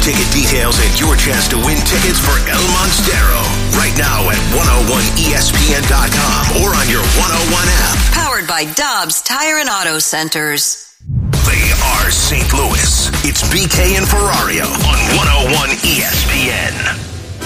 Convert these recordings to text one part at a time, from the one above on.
Ticket details and your chance to win tickets for El Monstero right now at 101ESPN.com or on your 101 app. Powered by Dobbs Tire and Auto Centers. They are St. Louis. It's BK and Ferrario on 101 ESPN.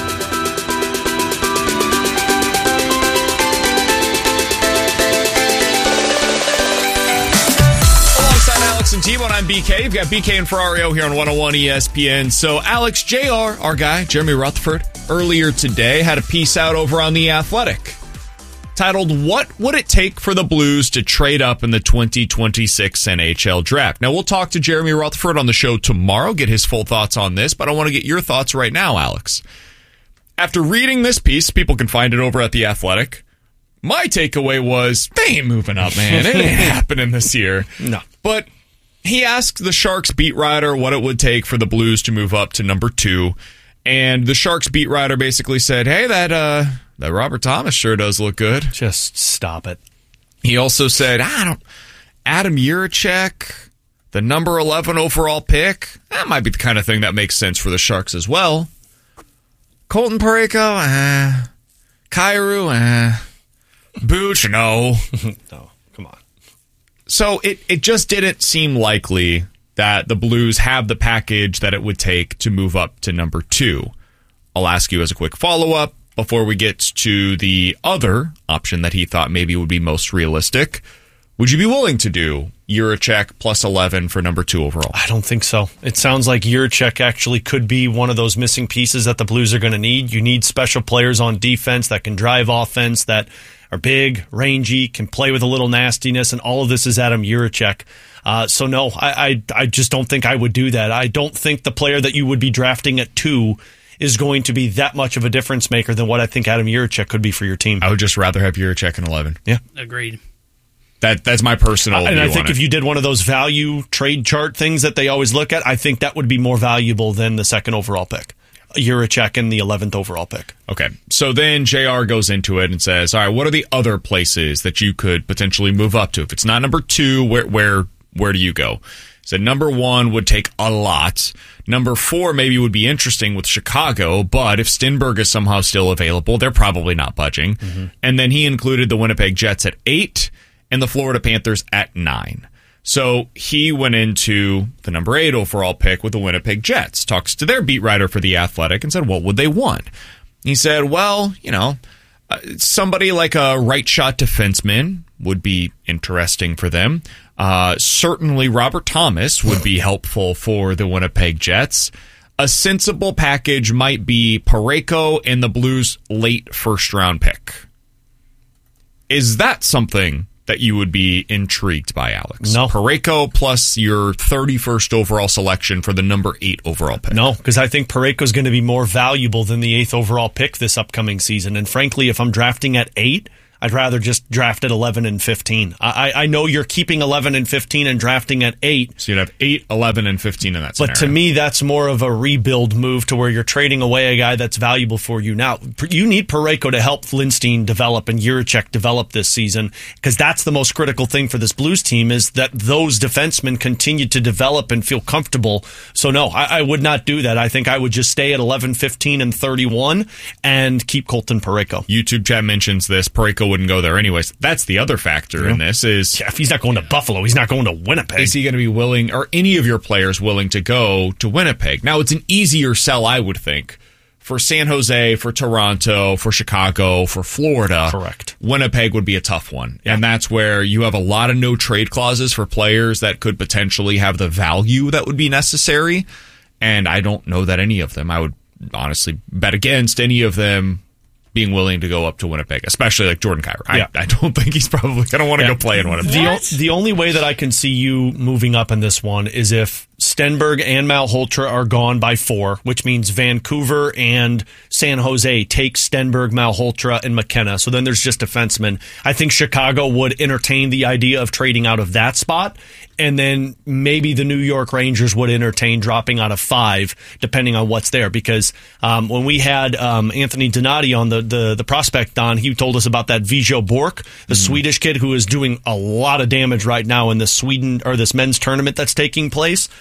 Alex and T-Bone, I'm BK. You've got BK and Ferrario here on 101 ESPN. So Alex, JR, our guy, Jeremy Rutherford, earlier today had a piece out over on The Athletic titled, "What Would It Take for the Blues to Trade Up in the 2026 NHL Draft?" Now, we'll talk to Jeremy Rutherford on the show tomorrow, get his full thoughts on this, but I want to get your thoughts right now, Alex. After reading this piece, people can find it over at The Athletic. My takeaway was, they ain't moving up, man. It ain't happening this year. No. But he asked the Sharks beat writer what it would take for the Blues to move up to number 2. And the Sharks beat writer basically said, hey, that Robert Thomas sure does look good. Just stop it. He also said, Adam Jiricek, the number 11 overall pick, that might be the kind of thing that makes sense for the Sharks as well. Colton Parayko, Kyrou, Booch, no. No, come on. So it just didn't seem likely that the Blues have the package that it would take to move up to number 2. I'll ask you as a quick follow-up before we get to the other option that he thought maybe would be most realistic. Would you be willing to do Jiricek plus 11 for number 2 overall? I don't think so. It sounds like Jiricek actually could be one of those missing pieces that the Blues are going to need. You need special players on defense that can drive offense, that are big, rangy, can play with a little nastiness, and all of this is Adam Jiricek. So no, I just don't think I would do that. I don't think the player that you would be drafting at 2 is going to be that much of a difference maker than what I think Adam Jiricek could be for your team. I would just rather have Jiricek in 11. Yeah. Agreed. That's my personal view. And I think on if you did one of those value trade chart things that they always look at, I think that would be more valuable than the second overall pick. Jiricek and the 11th overall pick. Okay, so then JR goes into it and says, all right, what are the other places that you could potentially move up to? If it's not number 2, where do you go? He said number 1 would take a lot. Number 4 maybe would be interesting with Chicago, but if Stenberg is somehow still available, they're probably not budging. Mm-hmm. And then he included the Winnipeg Jets at 8 and the Florida Panthers at 9. So he went into the number 8 overall pick with the Winnipeg Jets, talks to their beat writer for The Athletic and said, what would they want? He said, well, somebody like a right shot defenseman would be interesting for them. Certainly Robert Thomas would be helpful for the Winnipeg Jets. A sensible package might be Parayko and the Blues' late first-round pick. Is that something that you would be intrigued by, Alex? No. Parayko plus your 31st overall selection for the number 8 overall pick. No, because I think Parayko is going to be more valuable than the 8th overall pick this upcoming season. And frankly, if I'm drafting at 8, I'd rather just draft at 11 and 15. I know you're keeping 11 and 15 and drafting at 8. So you'd have 8, 11, and 15 in that scenario. But to me, that's more of a rebuild move to where you're trading away a guy that's valuable for you now. You need Parayko to help Lindstein develop and Jiricek develop this season, because that's the most critical thing for this Blues team, is that those defensemen continue to develop and feel comfortable. So no, I would not do that. I think I would just stay at 11, 15, and 31 and keep Colton Parayko. YouTube chat mentions this. Parayko wouldn't go there anyways. That's the other factor in this is... Yeah, if he's not going to Buffalo, he's not going to Winnipeg. Is he going to be willing, or any of your players willing to go to Winnipeg? Now, it's an easier sell, I would think, for San Jose, for Toronto, for Chicago, for Florida. Correct. Winnipeg would be a tough one. Yeah. And that's where you have a lot of no trade clauses for players that could potentially have the value that would be necessary. And I don't know that any of them, I would honestly bet against any of them being willing to go up to Winnipeg, especially like Jordan Kyrou. I don't think he's probably going to want to go play in Winnipeg. The only way that I can see you moving up in this one is if Stenberg and Malhotra are gone by 4, which means Vancouver and San Jose take Stenberg, Malhotra, and McKenna. So then there's just defensemen. I think Chicago would entertain the idea of trading out of that spot, and then maybe the New York Rangers would entertain dropping out of 5, depending on what's there. Because when we had Anthony Donati on the prospect on, he told us about that Vijo Bork, the Swedish kid who is doing a lot of damage right now in this this men's tournament that's taking place.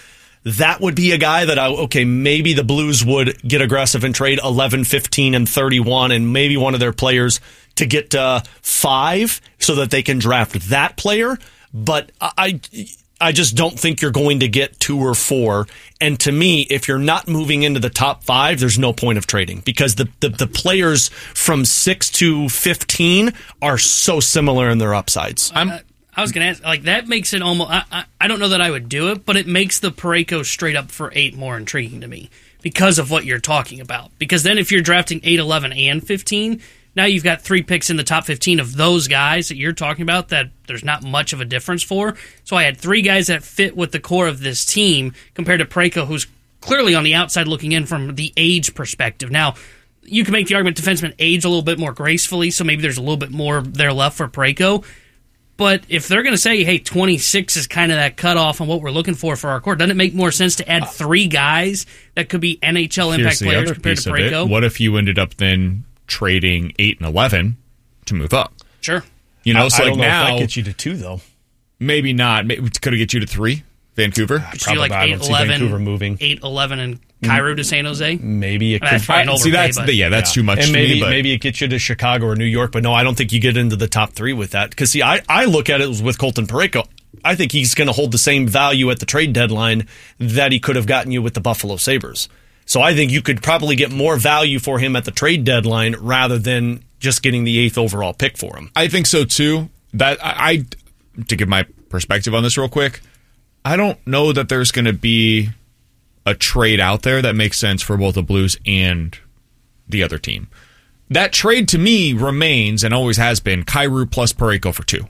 that would be a guy that maybe the Blues would get aggressive and trade 11, 15, and 31, and maybe one of their players to get 5 so that they can draft that player. But I just don't think you're going to get 2 or 4. And to me, if you're not moving into the top 5, there's no point of trading because the players from 6 to 15 are so similar in their upsides. I was going to ask, like, that makes it almost, I don't know that I would do it, but it makes the Parayko straight up for 8 more intriguing to me because of what you're talking about. Because then if you're drafting 8, 11, and 15, now you've got 3 picks in the top 15 of those guys that you're talking about that there's not much of a difference for. So I had 3 guys that fit with the core of this team compared to Parayko, who's clearly on the outside looking in from the age perspective. Now, you can make the argument defensemen age a little bit more gracefully, so maybe there's a little bit more there left for Parayko. But if they're going to say, hey, 26 is kind of that cutoff on what we're looking for our core, doesn't it make more sense to add 3 guys that could be NHL impact players compared to Parayko? What if you ended up then trading 8 and 11 to move up? Sure. You know, so I don't know now if that gets you to 2, though. Maybe not. Could it get you to 3? Vancouver? Probably like 8, 11, Vancouver moving. 8, 11, and Cairo to San Jose? Maybe it could. That's probably an overpay, that's too much and to me. But maybe it gets you to Chicago or New York, but no, I don't think you get into the top 3 with that. Because, see, I look at it with Colton Parayko. I think he's going to hold the same value at the trade deadline that he could have gotten you with the Buffalo Sabres. So I think you could probably get more value for him at the trade deadline rather than just getting the 8th overall pick for him. I think so, too. That to give my perspective on this real quick, I don't know that there's going to be a trade out there that makes sense for both the Blues and the other team. That trade to me remains and always has been Kyrou plus Parayko for 2.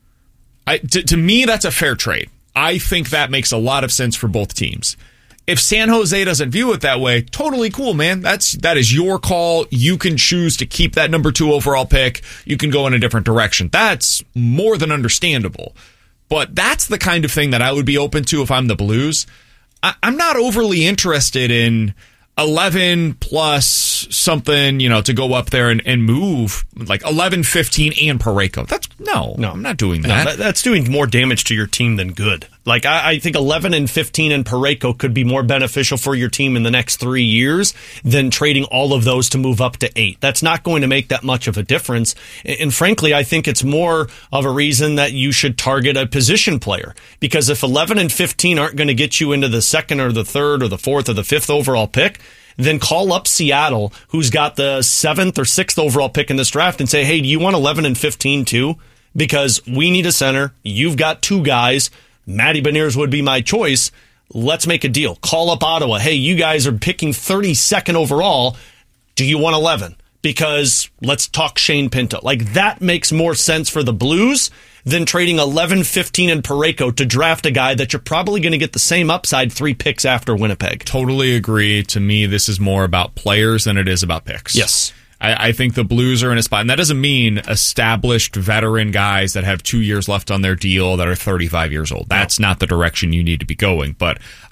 To me, that's a fair trade. I think that makes a lot of sense for both teams. If San Jose doesn't view it that way, totally cool, man. That is your call. You can choose to keep that number 2 overall pick. You can go in a different direction. That's more than understandable. But that's the kind of thing that I would be open to if I'm the Blues. I'm not overly interested in 11 plus something, to go up there and move like 11, 15 and Parayko. No, I'm not doing that. No, that's doing more damage to your team than good. Like I think 11 and 15 and Parayko could be more beneficial for your team in the next 3 years than trading all of those to move up to 8. That's not going to make that much of a difference. And frankly, I think it's more of a reason that you should target a position player. Because if 11 and 15 aren't going to get you into the 2nd or the 3rd or the 4th or the 5th overall pick, then call up Seattle, who's got the 7th or 6th overall pick in this draft, and say, hey, do you want 11 and 15 too? Because we need a center. You've got 2 guys. Matty Beniers would be my choice. Let's make a deal. Call up Ottawa. Hey, you guys are picking 32nd overall. Do you want 11? Because let's talk Shane Pinto. Like, that makes more sense for the Blues than trading 11, 15, and Parayko to draft a guy that you're probably going to get the same upside 3 picks after Winnipeg. Totally agree. To me, this is more about players than it is about picks. Yes. I think the Blues are in a spot, and that doesn't mean established veteran guys that have 2 years left on their deal that are 35 years old. That's not the direction you need to be going. But